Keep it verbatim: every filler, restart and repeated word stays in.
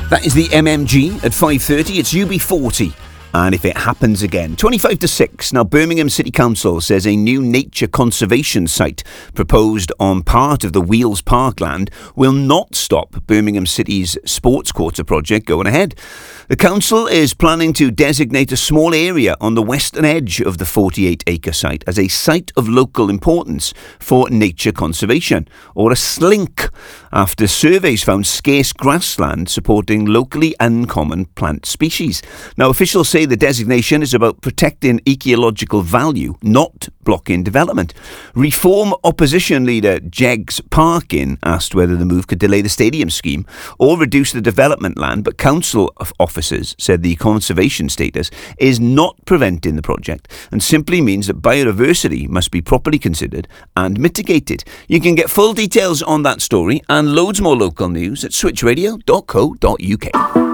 That is the M M G at five thirty. It's U B forty. And if it happens again, twenty-five to six. Now, Birmingham City Council says a new nature conservation site proposed on part of the Wheels Parkland will not stop Birmingham City's sports quarter project going ahead. The council is planning to designate a small area on the western edge of the forty-eight acre site as a site of local importance for nature conservation, or a slink, after surveys found scarce grassland supporting locally uncommon plant species. Now, officials say the designation is about protecting ecological value, not blocking development. Reform opposition leader Jegs Parkin asked whether the move could delay the stadium scheme or reduce the development land, but council officers said the conservation status is not preventing the project and simply means that biodiversity must be properly considered and mitigated. You can get full details on that story and loads more local news at switch radio dot co dot uk.